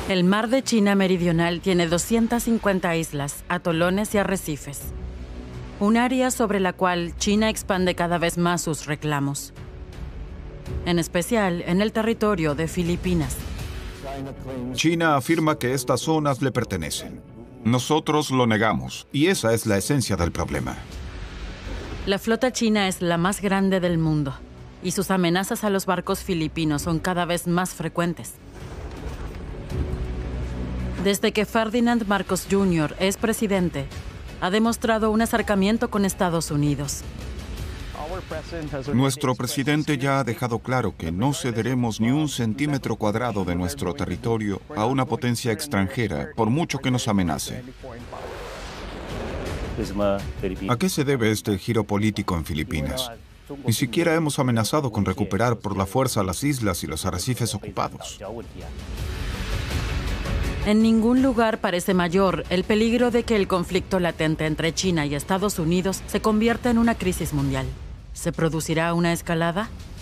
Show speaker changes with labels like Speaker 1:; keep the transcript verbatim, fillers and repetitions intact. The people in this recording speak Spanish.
Speaker 1: El mar de China Meridional tiene doscientas cincuenta islas, atolones y arrecifes. Un área sobre la cual China expande cada vez más sus reclamos. En especial en el territorio de Filipinas.
Speaker 2: China afirma que estas zonas le pertenecen. Nosotros lo negamos, y esa es la esencia del problema.
Speaker 1: La flota china es la más grande del mundo, y sus amenazas a los barcos filipinos son cada vez más frecuentes. Desde que Ferdinand Marcos junior es presidente, ha demostrado un acercamiento con Estados Unidos.
Speaker 2: Nuestro presidente ya ha dejado claro que no cederemos ni un centímetro cuadrado de nuestro territorio a una potencia extranjera, por mucho que nos amenace. ¿A qué se debe este giro político en Filipinas? Ni siquiera hemos amenazado con recuperar por la fuerza las islas y los arrecifes ocupados.
Speaker 1: En ningún lugar parece mayor el peligro de que el conflicto latente entre China y Estados Unidos se convierta en una crisis mundial. ¿Se producirá una escalada?